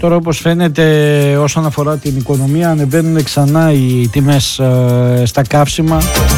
Τώρα, όπως φαίνεται, όσον αφορά την οικονομία, ανεβαίνουν ξανά οι τιμές στα καύσιμα.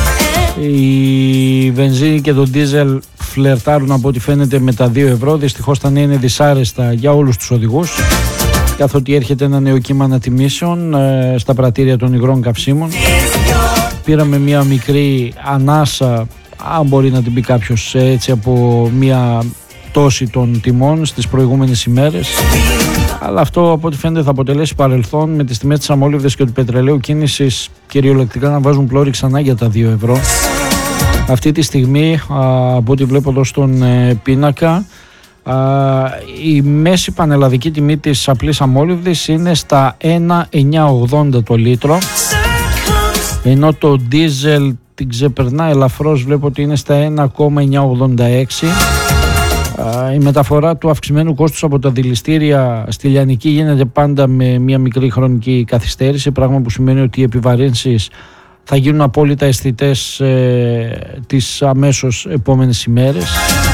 Η βενζίνη και το ντίζελ φλερτάρουν από ό,τι φαίνεται με τα 2 ευρώ. Δυστυχώς τα νέα είναι δυσάρεστα για όλους τους οδηγούς, καθότι έρχεται ένα νέο κύμα ανατιμήσεων στα πρατήρια των υγρών καυσίμων. Πήραμε μια μικρή ανάσα, αν μπορεί να την πει κάποιος έτσι, από μια πτώση των τιμών στις προηγούμενες ημέρες, αλλά αυτό από ό,τι φαίνεται θα αποτελέσει παρελθόν, με τις τιμές της αμόλυβδης και του πετρελαίου κίνησης κυριολεκτικά να βάζουν πλώρη ξανά για τα 2 ευρώ. Αυτή τη στιγμή, από ό,τι βλέπω εδώ στον πίνακα, η μέση πανελλαδική τιμή της απλής αμόλυβδης είναι στα 1,980 το λίτρο, ενώ το ντίζελ την ξεπερνά ελαφρώς, βλέπω ότι είναι στα 1,986. Η μεταφορά του αυξημένου κόστους από τα δηληστήρια στη λιανική γίνεται πάντα με μια μικρή χρονική καθυστέρηση, πράγμα που σημαίνει ότι οι επιβαρύνσεις θα γίνουν απόλυτα αισθητές τις αμέσως επόμενες ημέρες.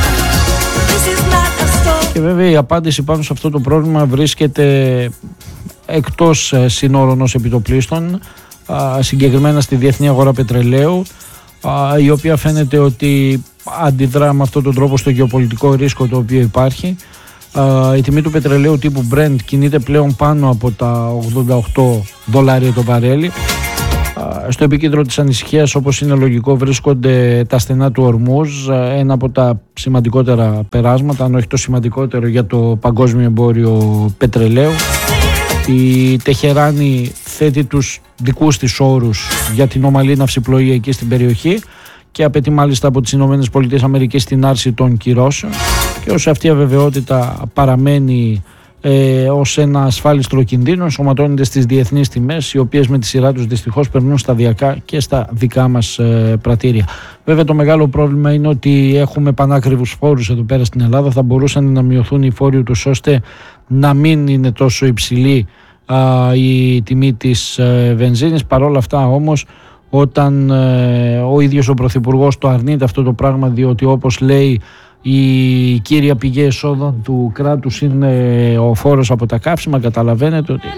Και βέβαια η απάντηση πάνω σε αυτό το πρόβλημα βρίσκεται εκτός συνόρων ως επιτοπλίστων, συγκεκριμένα στη διεθνή αγορά πετρελαίου, η οποία φαίνεται ότι αντιδρά με αυτόν τον τρόπο στο γεωπολιτικό ρίσκο το οποίο υπάρχει. Η τιμή του πετρελαίου τύπου Brent κινείται πλέον πάνω από τα $88 το βαρέλι. Στο επίκεντρο της ανησυχίας, όπως είναι λογικό, βρίσκονται τα στενά του Ορμούζ, ένα από τα σημαντικότερα περάσματα, αν όχι το σημαντικότερο για το παγκόσμιο εμπόριο πετρελαίου. Η Τεχεράνη θέτει τους δικούς της όρους για την ομαλή ναυσιπλοεία εκεί στην περιοχή και απαιτεί μάλιστα από τις ΗΠΑ την άρση των κυρώσεων, και όσο αυτή η αβεβαιότητα παραμένει ως ένα ασφάλιστρο κινδύνο, ενσωματώνεται στις διεθνείς τιμές, οι οποίες με τη σειρά τους δυστυχώς περνούν σταδιακά και στα δικά μας πρατήρια. Βέβαια το μεγάλο πρόβλημα είναι ότι έχουμε πανάκριβους φόρους εδώ πέρα στην Ελλάδα. Θα μπορούσαν να μειωθούν οι φόροι τους ώστε να μην είναι τόσο υψηλή η τιμή της βενζίνης. Παρόλα αυτά όμως, όταν ο ίδιος ο Πρωθυπουργός το αρνείται αυτό το πράγμα, διότι όπως λέει η κύρια πηγή εσόδων του κράτους είναι ο φόρος από τα καύσιμα, καταλαβαίνετε ότι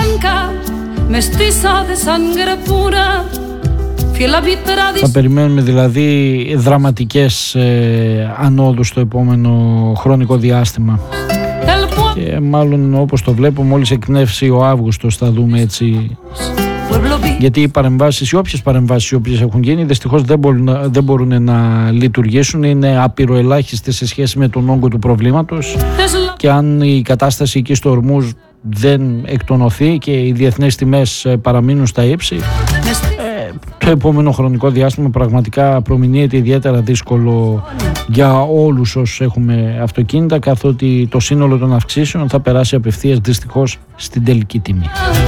θα περιμένουμε δηλαδή δραματικές ανόδους στο επόμενο χρονικό διάστημα. Και μάλλον, όπως το βλέπω, μόλις εκνεύσει ο Αύγουστος θα δούμε έτσι, γιατί οι παρεμβάσεις, οι όποιες παρεμβάσεις οι οποίες έχουν γίνει, δυστυχώς δεν μπορούν να λειτουργήσουν, είναι απειροελάχιστες σε σχέση με τον όγκο του προβλήματος, και αν η κατάσταση εκεί στο Ορμούζ δεν εκτονωθεί και οι διεθνές τιμές παραμείνουν στα ύψη, το επόμενο χρονικό διάστημα πραγματικά προμηνύεται ιδιαίτερα δύσκολο για όλους όσους έχουμε αυτοκίνητα, καθότι το σύνολο των αυξήσεων θα περάσει απευθείας δυστυχώς στην τελική τιμή.